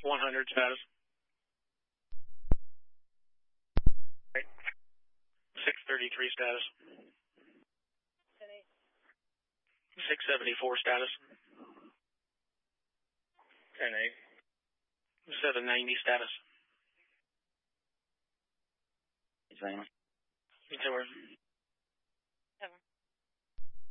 100 status. 633 status. 674 status. 10-8. 790 status. It's fine. It's over.